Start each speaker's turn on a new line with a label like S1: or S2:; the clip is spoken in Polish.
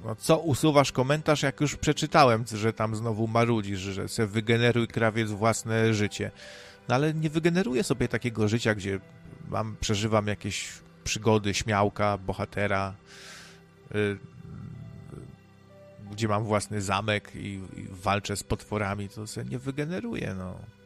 S1: No co usuwasz komentarz, jak już przeczytałem, że tam znowu marudzisz, że se wygeneruj krawiec własne życie. No ale nie wygeneruję sobie takiego życia, gdzie przeżywam jakieś przygody, śmiałka, bohatera, gdzie mam własny zamek i walczę z potworami, to sobie nie wygeneruję, no.